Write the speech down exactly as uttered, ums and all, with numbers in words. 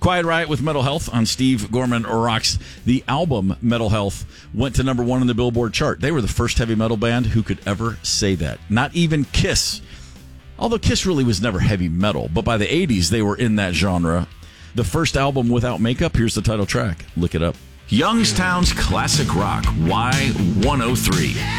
Quiet Riot with Metal Health on Steve Gorman Rocks. The album Metal Health went to number one on the Billboard chart. They were the first heavy metal band who could ever say that. Not even Kiss. Although Kiss really was never heavy metal, but by the eighties they were in that genre. The first album without makeup, here's the title track. Look it up. Youngstown's Classic Rock, Y one oh three.